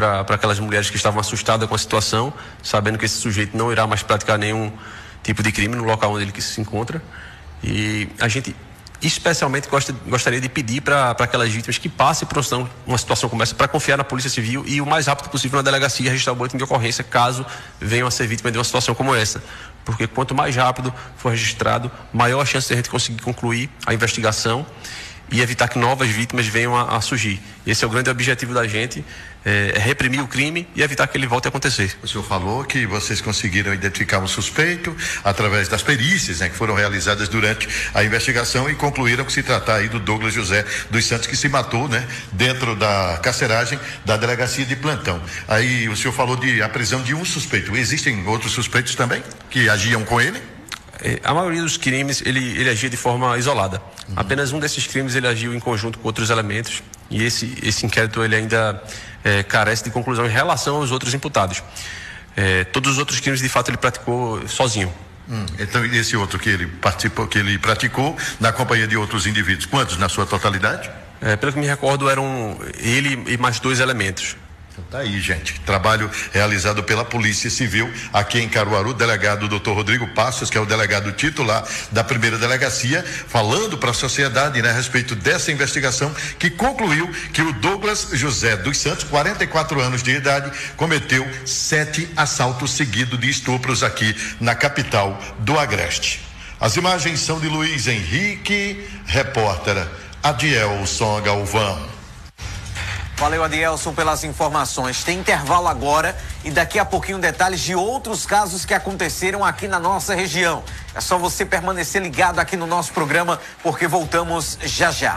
para aquelas mulheres que estavam assustadas com a situação, sabendo que esse sujeito não irá mais praticar nenhum tipo de crime no local onde ele se encontra. E a gente especialmente gostaria de pedir para aquelas vítimas que passem por uma situação como essa para confiar na Polícia Civil e o mais rápido possível na delegacia registrar o boletim de ocorrência caso venham a ser vítima de uma situação como essa. Porque quanto mais rápido for registrado, maior a chance de a gente conseguir concluir a investigação e evitar que novas vítimas venham a surgir. Esse é o grande objetivo da gente, é reprimir o crime e evitar que ele volte a acontecer. O senhor falou que vocês conseguiram identificar um suspeito através das perícias, né, que foram realizadas durante a investigação e concluíram que se tratar aí do Douglas José dos Santos, que se matou, né, dentro da carceragem da delegacia de plantão. Aí o senhor falou a prisão de um suspeito. Existem outros suspeitos também que agiam com ele? A maioria dos crimes ele agia de forma isolada. Apenas um desses crimes ele agiu em conjunto com outros elementos e esse inquérito ele ainda carece de conclusão em relação aos outros imputados. Todos os outros crimes de fato ele praticou sozinho. Então esse outro que ele praticou na companhia de outros indivíduos, quantos na sua totalidade? Pelo que me recordo eram ele e mais 2 elementos. Então tá aí, gente, trabalho realizado pela Polícia Civil aqui em Caruaru, delegado Dr. Rodrigo Passos, que é o delegado titular da primeira delegacia, falando para a sociedade, né, a respeito dessa investigação que concluiu que o Douglas José dos Santos, 44 anos de idade, cometeu 7 assaltos seguidos de estupros aqui na capital do Agreste. As imagens são de Luiz Henrique, repórter Adielson Galvão. Valeu, Adielson, pelas informações. Tem intervalo agora e daqui a pouquinho detalhes de outros casos que aconteceram aqui na nossa região. É só você permanecer ligado aqui no nosso programa, porque voltamos já já.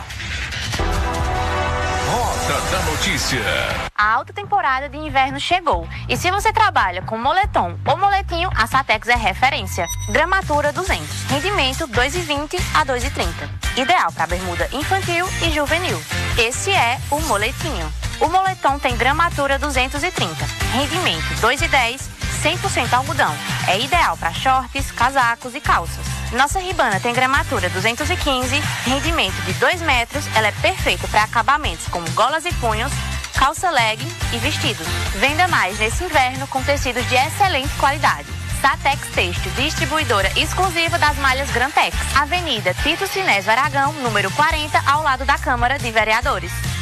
Rota da Notícia. A alta temporada de inverno chegou e se você trabalha com moletom ou moletinho, a Satex é referência. Gramatura 200, rendimento 2,20 a 2,30. Ideal para bermuda infantil e juvenil. Esse é o moletinho. O moletom tem gramatura 230, rendimento 2,10, 100% algodão. É ideal para shorts, casacos e calças. Nossa Ribana tem gramatura 215, rendimento de 2 metros. Ela é perfeita para acabamentos como golas e punhos, calça legging e vestidos. Venda mais nesse inverno com tecidos de excelente qualidade. Satex Têxtil, distribuidora exclusiva das malhas Grantex. Avenida Tito Sinésio Aragão, número 40, ao lado da Câmara de Vereadores.